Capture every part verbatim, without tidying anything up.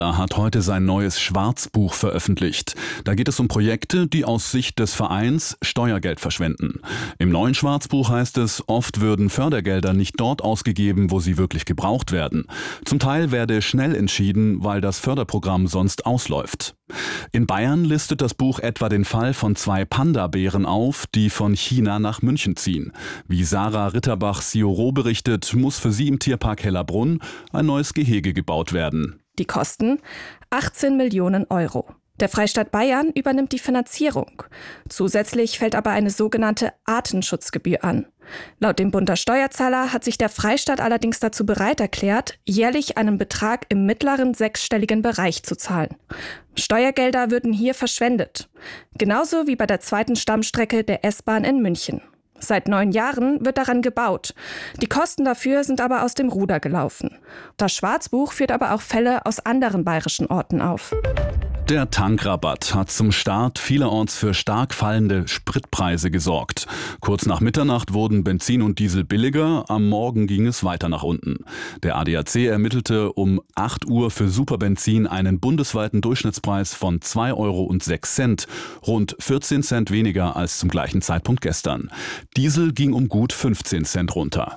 Er hat heute sein neues Schwarzbuch veröffentlicht. Da geht es um Projekte, die aus Sicht des Vereins Steuergeld verschwenden. Im neuen Schwarzbuch heißt es, oft würden Fördergelder nicht dort ausgegeben, wo sie wirklich gebraucht werden. Zum Teil werde schnell entschieden, weil das Förderprogramm sonst ausläuft. In Bayern listet das Buch etwa den Fall von zwei Panda-Bären auf, die von China nach München ziehen. Wie Sarah Ritterbach-Sioro berichtet, muss für sie im Tierpark Hellerbrunn ein neues Gehege gebaut werden. Die Kosten achtzehn Millionen Euro. Der Freistaat Bayern übernimmt die Finanzierung. Zusätzlich fällt aber eine sogenannte Artenschutzgebühr an. Laut dem Bund der Steuerzahler hat sich der Freistaat allerdings dazu bereit erklärt, jährlich einen Betrag im mittleren sechsstelligen Bereich zu zahlen. Steuergelder würden hier verschwendet. Genauso wie bei der zweiten Stammstrecke der S-Bahn in München. Seit neun Jahren wird daran gebaut. Die Kosten dafür sind aber aus dem Ruder gelaufen. Das Schwarzbuch führt aber auch Fälle aus anderen bayerischen Orten auf. Der Tankrabatt hat zum Start vielerorts für stark fallende Spritpreise gesorgt. Kurz nach Mitternacht wurden Benzin und Diesel billiger, am Morgen ging es weiter nach unten. Der A D A C ermittelte um acht Uhr für Superbenzin einen bundesweiten Durchschnittspreis von zwei Euro und sechs Cent, rund vierzehn Cent weniger als zum gleichen Zeitpunkt gestern. Diesel ging um gut fünfzehn Cent runter.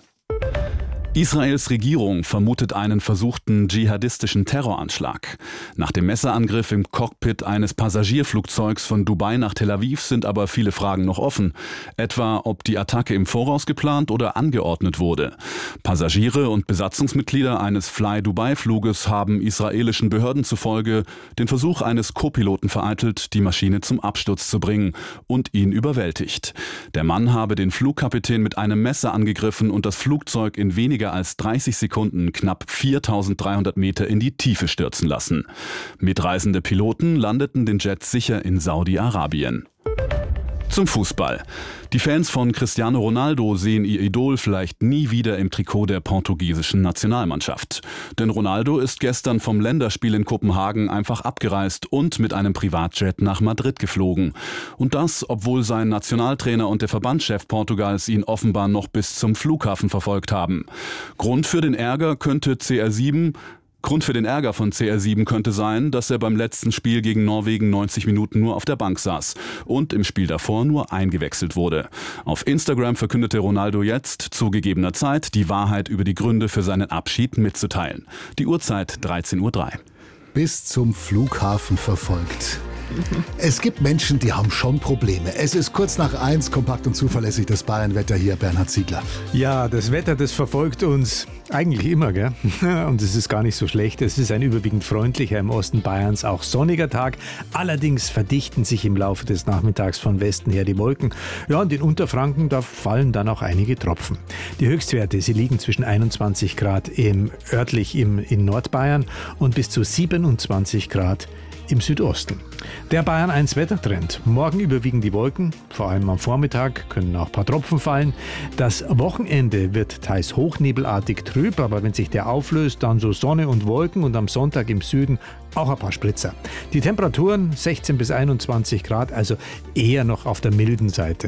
Israels Regierung vermutet einen versuchten dschihadistischen Terroranschlag. Nach dem Messerangriff im Cockpit eines Passagierflugzeugs von Dubai nach Tel Aviv sind aber viele Fragen noch offen. Etwa, ob die Attacke im Voraus geplant oder angeordnet wurde. Passagiere und Besatzungsmitglieder eines Fly-Dubai-Fluges haben israelischen Behörden zufolge den Versuch eines Co-Piloten vereitelt, die Maschine zum Absturz zu bringen und ihn überwältigt. Der Mann habe den Flugkapitän mit einem Messer angegriffen und das Flugzeug in weniger als dreißig Sekunden knapp viertausenddreihundert Meter in die Tiefe stürzen lassen. Mitreisende Piloten landeten den Jet sicher in Saudi-Arabien. Zum Fußball. Die Fans von Cristiano Ronaldo sehen ihr Idol vielleicht nie wieder im Trikot der portugiesischen Nationalmannschaft. Denn Ronaldo ist gestern vom Länderspiel in Kopenhagen einfach abgereist und mit einem Privatjet nach Madrid geflogen. Und das, obwohl sein Nationaltrainer und der Verbandschef Portugals ihn offenbar noch bis zum Flughafen verfolgt haben. Grund für den Ärger könnte C R sieben... Grund für den Ärger von C R sieben könnte sein, dass er beim letzten Spiel gegen Norwegen neunzig Minuten nur auf der Bank saß und im Spiel davor nur eingewechselt wurde. Auf Instagram verkündete Ronaldo jetzt, zu gegebener Zeit, die Wahrheit über die Gründe für seinen Abschied mitzuteilen. Die Uhrzeit dreizehn Uhr drei. Bis zum Flughafen verfolgt. Es gibt Menschen, die haben schon Probleme. Es ist kurz nach eins, kompakt und zuverlässig das Bayernwetter hier, Bernhard Ziegler. Ja, das Wetter, das verfolgt uns eigentlich immer, gell? Und es ist gar nicht so schlecht. Es ist ein überwiegend freundlicher, im Osten Bayerns auch sonniger Tag. Allerdings verdichten sich im Laufe des Nachmittags von Westen her die Wolken. Ja, und in Unterfranken, da fallen dann auch einige Tropfen. Die Höchstwerte, sie liegen zwischen einundzwanzig Grad im, örtlich im, in Nordbayern und bis zu siebenundzwanzig Grad im Südosten. Der Bayern eins Wettertrend. Morgen überwiegen die Wolken, vor allem am Vormittag können auch ein paar Tropfen fallen. Das Wochenende wird teils hochnebelartig trüb, aber wenn sich der auflöst, dann so Sonne und Wolken und am Sonntag im Süden auch ein paar Spritzer. Die Temperaturen sechzehn bis einundzwanzig Grad, also eher noch auf der milden Seite.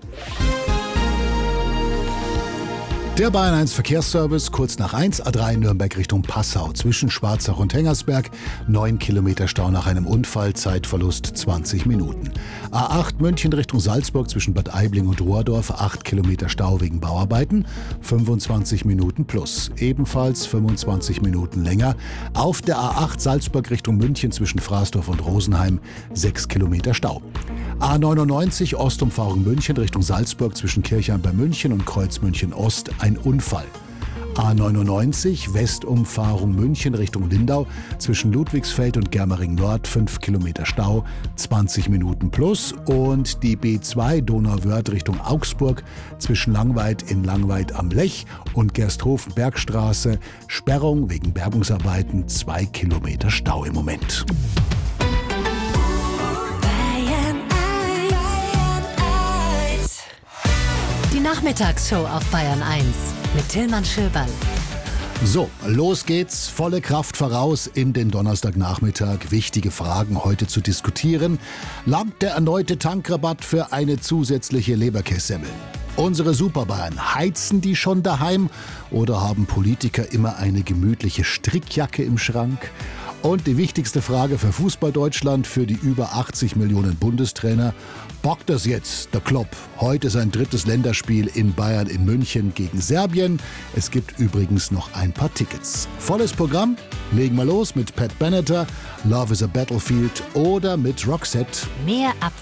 Der Bayern eins Verkehrsservice, kurz nach eins, A drei Nürnberg Richtung Passau. Zwischen Schwarzach und Hengersberg, neun Kilometer Stau nach einem Unfall, Zeitverlust zwanzig Minuten. A acht München Richtung Salzburg zwischen Bad Aibling und Rohrdorf, acht Kilometer Stau wegen Bauarbeiten, fünfundzwanzig Minuten plus. Ebenfalls fünfundzwanzig Minuten länger. Auf der A acht Salzburg Richtung München zwischen Fraßdorf und Rosenheim, sechs Kilometer Stau. A neunundneunzig Ostumfahrung München Richtung Salzburg zwischen Kirchheim bei München und Kreuz München Ost, ein Unfall. A neunundneunzig Westumfahrung München Richtung Lindau zwischen Ludwigsfeld und Germering Nord, fünf Kilometer Stau, zwanzig Minuten plus. Und die B zwei Donauwörth Richtung Augsburg zwischen Langweid in Langweid am Lech und Gersthofen Bergstraße, Sperrung wegen Bergungsarbeiten, zwei Kilometer Stau im Moment. Die Nachmittagsshow auf Bayern eins mit Tillmann Schöberl. So, los geht's, volle Kraft voraus in den Donnerstagnachmittag. Wichtige Fragen heute zu diskutieren. Langt der erneute Tankrabatt für eine zusätzliche Leberkässemmel? Unsere Superbayern, heizen die schon daheim oder haben Politiker immer eine gemütliche Strickjacke im Schrank? Und die wichtigste Frage für Fußball-Deutschland, für die über achtzig Millionen Bundestrainer. Bockt das jetzt, der Klopp? Heute sein drittes Länderspiel in Bayern in München gegen Serbien. Es gibt übrigens noch ein paar Tickets. Volles Programm? Legen wir los mit Pat Benatar, Love is a Battlefield oder mit Roxette. Mehr ab